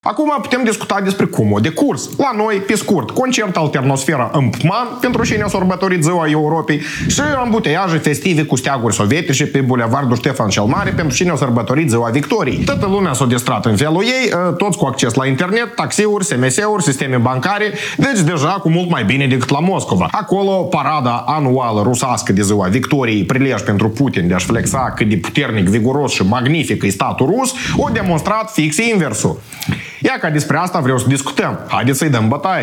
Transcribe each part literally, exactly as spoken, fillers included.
Acum putem discuta despre cum o decurs. La noi, pe scurt, concert Alternosfera în Pman pentru cine a sărbătorit ziua Europei și ambuteiaje festive cu steaguri sovietice pe bulevardul Ștefan cel Mare pentru cine a sărbătorit ziua Victoriei. Toată lumea s-a distrat în felul ei, toți cu acces la internet, taxiuri, S M S-uri, sisteme bancare, deci deja cu mult mai bine decât la Moscova. Acolo, parada anuală rusească de ziua Victoriei, prilej pentru Putin de a-și flexa cât de puternic, viguros și magnific e statul rus, o demonstrat fix inversul. Ia ca despre asta vreau să discutăm. Haideți să-i dăm bătaie.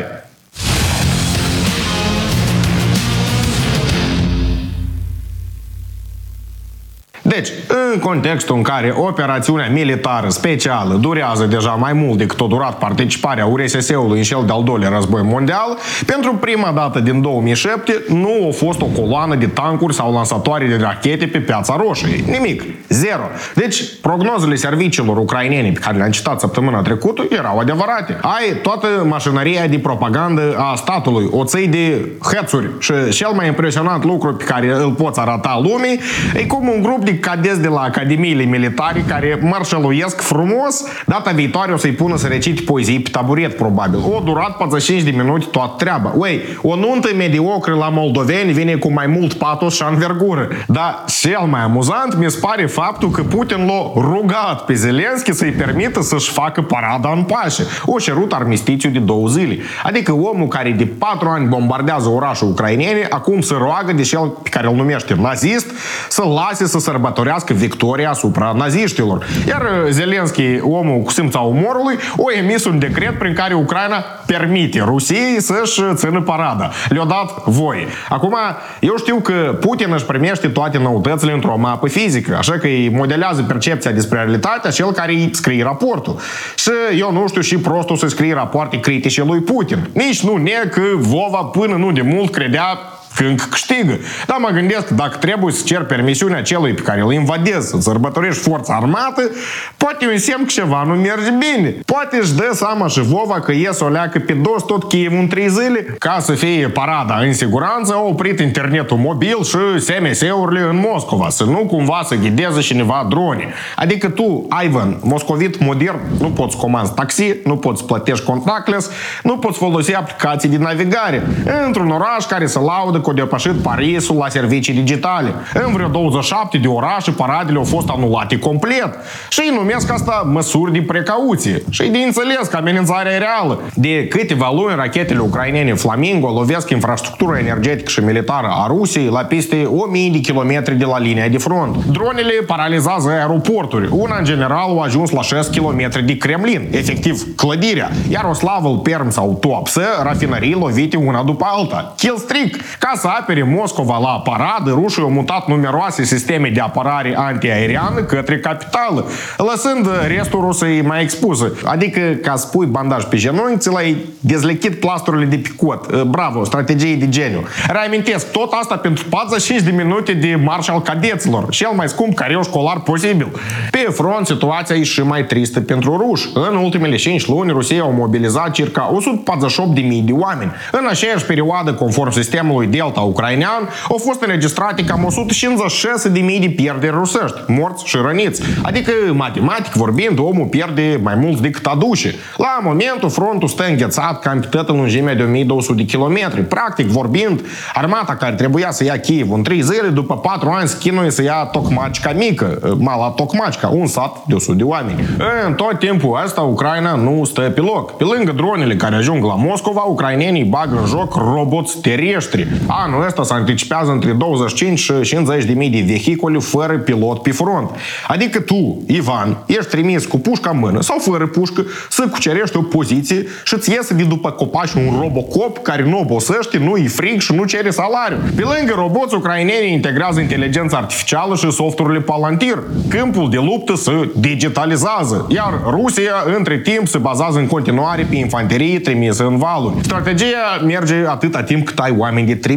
Deci, în contextul în care operațiunea militară specială durează deja mai mult decât a durat participarea U R S S-ului în cel de-al doilea război mondial, pentru prima dată din două mii șapte nu a fost o coloană de tancuri sau lansatoare de rachete pe Piața Roșie. Nimic. Zero. Deci, prognozele serviciilor ucrainene pe care le-am citat săptămâna trecută erau adevărate. Ai toată mașinăria de propagandă a statului, o țăi de hățuri și cel mai impresionant lucru pe care îl poți arăta lumii e cum un grup de cadeți de la academiile militare care marșăluiesc frumos, data viitoare o să-i pună să recite poezii pe taburet, probabil. O durat patruzeci și cinci de minute toată treaba. Ui, o nuntă mediocră la moldoveni vine cu mai mult patos și anvergură. Dar cel mai amuzant mi se pare faptul că Putin l-a rugat pe Zelenski să-i permită să-și facă parada în pace. O cerut armistițiu de două zile. Adică omul care de patru ani bombardează orașul ucrainene, acum se roagă de cel pe care îl numește nazist să-l lase să sărbătorească victoria asupra naziștilor. Iar Zelenski, omul cu simța umorului, a emis un decret prin care Ucraina permite Rusiei să-și țină parada. Le-a dat voie. Acum, eu știu că Putin își primește toate noutățile într-o mapă fizică, așa că îi modelează percepția despre realitatea cel care îi scrie raportul. Și eu nu știu și prostul să scrie rapoarte critice lui Putin. Nici nu neg că Vova până nu de mult credea că încă câștigă. Dar mă gândesc, dacă trebuie să cer permisiunea celui pe care îl invadezi, să sărbătorești forța armată, poate un semn că ceva nu merge bine. Poate își dă seama și Vova că ies o leacă pe dos tot Kiev în trei zile. Ca să fie parada în siguranță, au oprit internetul mobil și S M S-urile în Moscova, să nu cumva să ghideze cineva drone. Adică tu, Ivan, moscovit modern, nu poți comanzi taxi, nu poți plătești contactless, nu poți folosi aplicații de navigare într-un oraș care se laudă că a depășit Parisul la servicii digitale. În vreo douăzeci și șapte de orașe, paradele au fost anulate complet. Și îi numesc asta măsuri de precauție. Și de înțeles că amenințarea e reală. De câteva luni, rachetele ucrainene Flamingo lovesc infrastructura energetică și militară a Rusiei la peste o mie de kilometri de la linia de front. Dronele paralizează aeroporturi. Una, în general, a ajuns la șase kilometri de Kremlin, efectiv clădirea. Iar Oslavl, Perm sau Tuapse, rafinării lovite una după alta. Killstreak. Ca să apere Moscova la paradă, rușii au mutat numeroase sisteme de apărare antiaeriană către capitală, lăsând restul Rusiei mai expusă. Adică, ca să pui bandaj pe genunchi, ți l-ai dezlechit plasturile de pe cot. Bravo, strategie de geniu. Reamintesc, tot asta pentru patruzeci și cinci de minute de marș al cadeților, cel mai scump careu școlar posibil. Pe front, situația e și mai tristă pentru ruși. În ultimele cinci luni, Rusia a mobilizat circa o sută patruzeci și opt de mii de oameni. În aceeași perioadă, conform sistemului Delta ucrainean, au fost înregistrate cam o sută cincizeci și șase de mii de pierderi rusești, morți și răniți. Adică, matematic vorbind, omul pierde mai mult decât aduce. La momentul, frontul stă înghețat cam pe toată lungimea de o mie două sute de kilometri. Practic vorbind, armata care trebuia să ia Kiev în trei zile, după patru ani se chinuie să ia Tocmacica mică, Mala Tocmacica, un sat de o sută de oameni. În tot timpul ăsta, Ucraina nu stă pe loc. Pe lângă dronele care ajung la Moscova, ucrainenii bagă în joc roboți terestri. Anul ăsta se anticipează între douăzeci și cinci și cincizeci de mii de vehicule fără pilot pe front. Adică tu, Ivan, ești trimis cu pușca în mână sau fără pușcă să cucerești o poziție și îți iese de după copaci un robocop care nu obosește, nu e frig și nu cere salariu. Pe lângă roboți, ucrainenii integrează inteligența artificială și softurile Palantir. Câmpul de luptă se digitalizează, iar Rusia, între timp, se bazează în continuare pe infanterie trimisă în valuri. Strategia merge atâta timp cât ai oameni de trimis.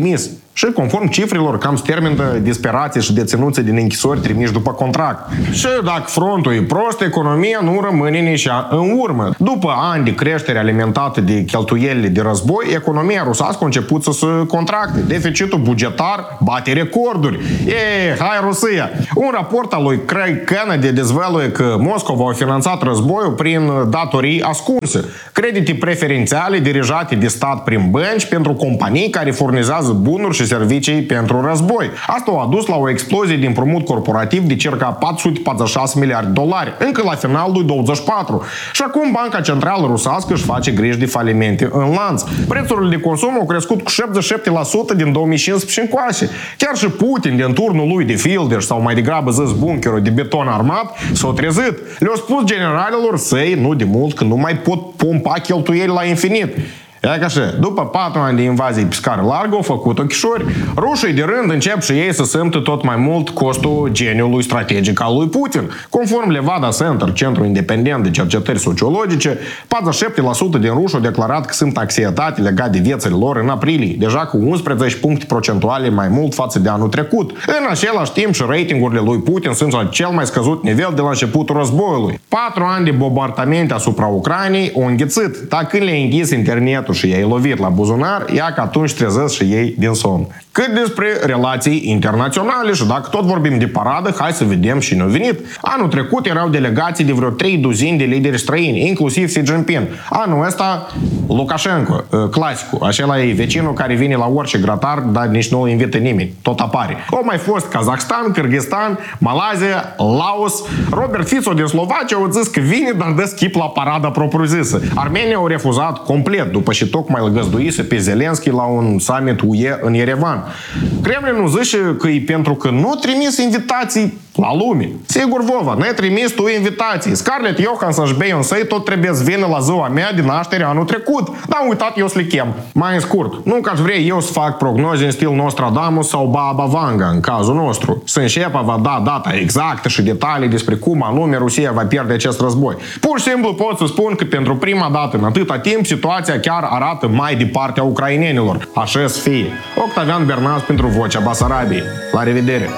Și conform cifrelor, cam stermină disperații și deținuții din închisori trimiși după contract. Și dacă frontul e prost, economia nu rămâne nici în urmă. După ani de creștere alimentată de cheltuielile de război, economia rusească a început să se contracte. Deficitul bugetar bate recorduri. E, hai Rusia! Un raport al lui Craig Kennedy dezvăluie că Moscova a finanțat războiul prin datorii ascunse, credite preferențiale dirijate de stat prin bănci pentru companii care furnizează bunuri și servicii pentru război. Asta a adus la o explozie de împrumut corporativ de circa patru sute patruzeci și șase miliarde de dolari, încă la finalul lui douăzeci și patru. Și acum Banca Centrală Rusească își face griji de falimente în lanț. Prețurile de consum au crescut cu șaptezeci și șapte la sută din două mii cincisprezece încoace. Chiar și Putin, din turnul lui de fildeș sau mai degrabă zis bunkerul de beton armat, s-au trezit. Le-au spus generalilor săi, nu de mult, că nu mai pot pompa cheltuieli la infinit. E ca și, după patru ani de invazie pe scară largă, au făcut ochișori. Rușii de rând încep și ei să simtă tot mai mult costul geniului strategic al lui Putin. Conform Levada Center, centru independent de cercetări sociologice, patruzeci și șapte la sută din ruși au declarat că simt anxietate legat de viețile lor în aprilie, deja cu unsprezece puncte procentuale mai mult față de anul trecut. În același timp și ratingurile lui Putin sunt la cel mai scăzut nivel de la începutul războiului. Patru ani de bombardamente asupra Ucrainei au înghițit, dar când le-a înghis internetul și i-ai lovit la buzunar, ia că atunci trezesc și ei din somn. Cât despre relații internaționale și dacă tot vorbim de paradă, hai să vedem și ne-a venit. Anul trecut erau delegații de vreo trei duzini de lideri străini, inclusiv Xi Jinping. Anul ăsta, Lukashenko, clasicul, acela e vecinul care vine la orice gratar, dar nici nu îl invită nimeni, tot apare. Au mai fost Kazakhstan, Kyrgyzstan, Malazia, Laos. Robert Fico din Slovacia au zis că vine, dar dă schip la parada propriu-zisă. Armenia au refuzat complet, după și tocmai îl găzduise pe Zelenski la un summit U E în Yerevan. Kremlinul zice că e pentru că nu trimis invitații la lume. Sigur, Vova, ne-ai trimis tu invitații. Scarlett Johansson și Beyoncé tot trebuie să vină la ziua mea de naștere anul trecut. Dar am uitat eu să le chem. Mai în scurt, nu că aș vrea eu să fac prognoze în stil Nostradamus sau Baba Vanga în cazul nostru. Să înceapă va da data exactă și detalii despre cum anume Rusia va pierde acest război. Pur și simplu pot să spun că pentru prima dată în atâta timp situația chiar arată mai de partea ucrainenilor. Așa să fie. Octavian Bernas pentru Vocea Basarabiei. La revedere!